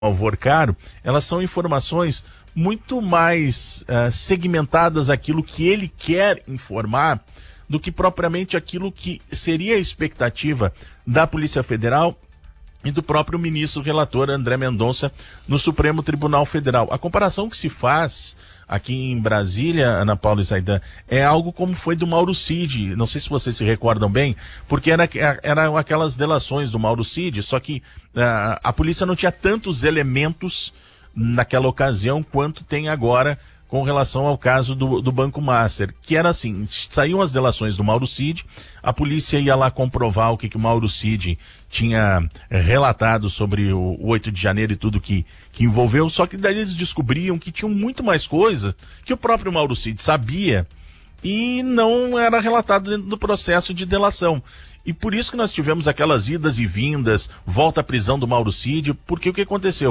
Alvor elas são informações muito mais segmentadas àquilo que ele quer informar do que propriamente aquilo que seria a expectativa da Polícia Federal e do próprio ministro relator André Mendonça no Supremo Tribunal Federal. A comparação que se faz aqui em Brasília, Ana Paula e Zaidan, é algo como foi do Mauro Cid. Não sei se vocês se recordam bem, porque eram aquelas delações do Mauro Cid, só que a polícia não tinha tantos elementos naquela ocasião quanto tem agora com relação ao caso do Banco Master, que era assim, saíam as delações do Mauro Cid, a polícia ia lá comprovar o que o Mauro Cid tinha relatado sobre o 8 de janeiro e tudo que envolveu, só que daí eles descobriam que tinham muito mais coisa que o próprio Mauro Cid sabia e não era relatado dentro do processo de delação. E por isso que nós tivemos aquelas idas e vindas, volta à prisão do Mauro Cid, porque o que aconteceu?